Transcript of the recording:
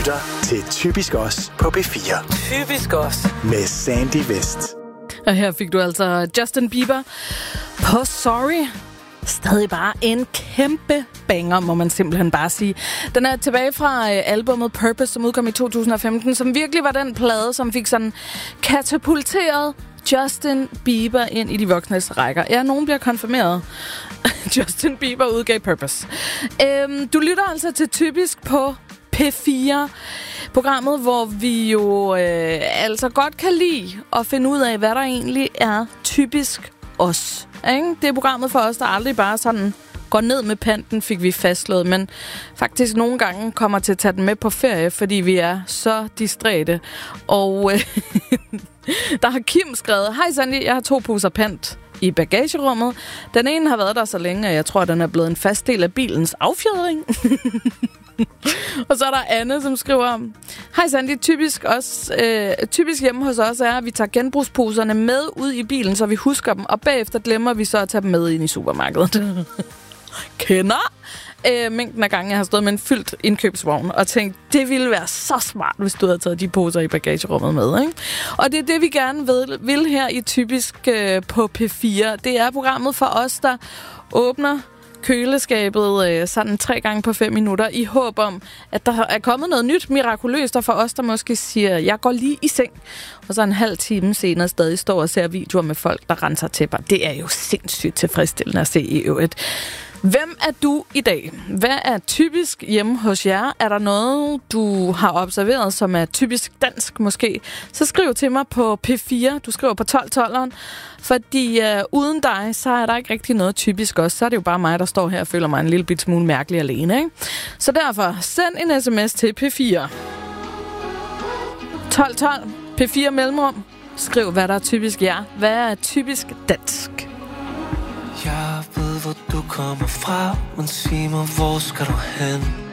lytter til Typisk Os på P4. Typisk Os. Med Sandy Vest. Og her fik du altså Justin Bieber på Sorry. Stadig bare en kæmpe banger, må man simpelthen bare sige. Den er tilbage fra albumet Purpose, som udkom i 2015, som virkelig var den plade, som fik sådan katapulteret Justin Bieber ind i de voksnes rækker. Ja, nogen bliver konfirmeret. Justin Bieber udgav Purpose. Du lytter altså til Typisk på P4. Programmet, hvor vi jo altså godt kan lide at finde ud af, hvad der egentlig er typisk os. Ikke? Det er programmet for os, der aldrig bare sådan går ned med panten, fik vi fastslået, men faktisk nogle gange kommer til at tage den med på ferie, fordi vi er så distræte. Og der har Kim skrevet: Hej Sandy, jeg har 2 poser pant i bagagerummet. Den ene har været der så længe, at jeg tror, den er blevet en fast del af bilens affjedring. Og så er der Anne, som skriver: Hej Sandy, typisk hjemme hos os er, at vi tager genbrugsposerne med ud i bilen, så vi husker dem, og bagefter glemmer vi så at tage dem med ind i supermarkedet. Kender mængden af gange, jeg har stået med en fyldt indkøbsvogn og tænkt, det ville være så smart, hvis du havde taget de poser i bagagerummet med, ikke? Og det er det, vi gerne vil her i Typisk på P4. Det er programmet for os, der åbner køleskabet sådan 3 gange på 5 minutter i håb om, at der er kommet noget nyt mirakuløst, og for os, der måske siger, jeg går lige i seng, og så en halv time senere stadig står og ser videoer med folk, der renser tæpper. Det er jo sindssygt tilfredsstillende at se i øvrigt. Hvem er du i dag? Hvad er typisk hjemme hos jer? Er der noget, du har observeret, som er typisk dansk måske? Så skriv til mig på P4. Du skriver på 1212'eren. Fordi uden dig, så er der ikke rigtig noget typisk også. Så er det jo bare mig, der står her og føler mig en lille bit smule mærkelig alene, ikke? Så derfor, send en sms til P4. 1212, P4 mellemrum. Skriv, hvad der er typisk jer. Hvad er typisk dansk? Jeg ved, hvor du kommer fra, men sig mig, hvor skal du hen?